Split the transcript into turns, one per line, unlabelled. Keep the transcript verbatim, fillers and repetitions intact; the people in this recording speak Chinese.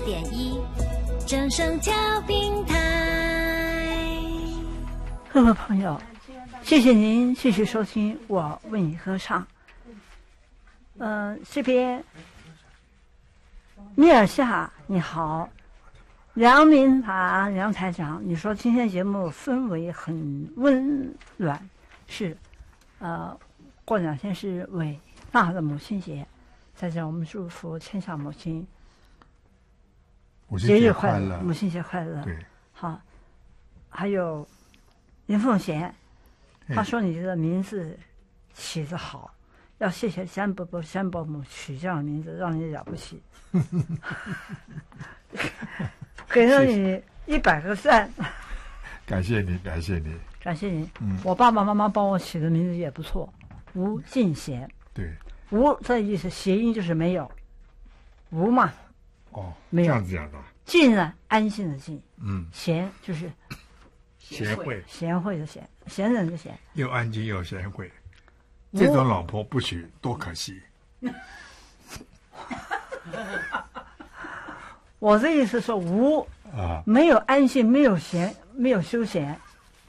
点一，正声调频台。
各位朋友，谢谢您继续收听我为你歌唱。嗯、呃，这边米尔夏你好，梁明达梁台长，你说今天节目氛围很温暖，是，呃，过两天是伟大的母亲节，在这我们祝福天下母亲节日快乐，母亲节快乐。
对，
好，还有林凤贤，他说你的名字起得好。要谢谢山伯伯、山伯母取这样的名字，让你了不起，给了你一百个赞。
感谢你，感谢你，
感谢你。
嗯，
我爸爸妈妈帮我起的名字也不错，吴敬贤。
对，
吴这意思谐音就是没有，吴嘛。
哦，
没有
这样子讲的。
静呢，安静的静。
嗯，
贤就是
贤惠，
贤惠的贤，贤人的贤，
又安静又贤惠。这种老婆不娶多可惜。
我的意思说无啊，没有安静，没有闲，没有休闲，